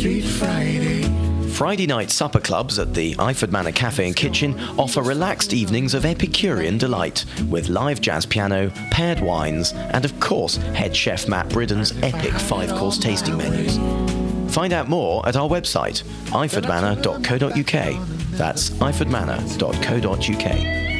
Street Friday. Friday night supper clubs at the Iford Manor Cafe and Kitchen offer relaxed evenings of Epicurean delight with live jazz piano, paired wines, and of course head chef Matt Bridden's epic 5-course tasting menus. Find out more at our website, ifordmanor.co.uk. That's ifordmanor.co.uk.